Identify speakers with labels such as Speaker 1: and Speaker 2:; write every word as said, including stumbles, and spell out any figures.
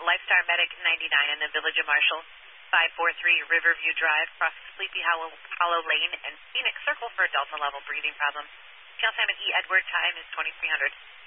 Speaker 1: Lifestar Medic ninety-nine in the Village of Marshall, five forty-three Riverview Drive, cross Sleepy Hollow, Hollow Lane and Phoenix Circle for a Delta level breathing problem. Tail time at E. Edward, time is twenty-three hundred.